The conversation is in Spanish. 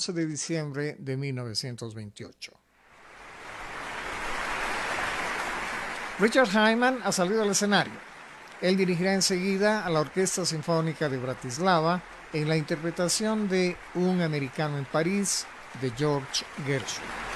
11 de diciembre de 1928. Richard Hyman ha salido al escenario. Él dirigirá enseguida a la Orquesta Sinfónica de Bratislava en la interpretación de Un americano en París de George Gershwin.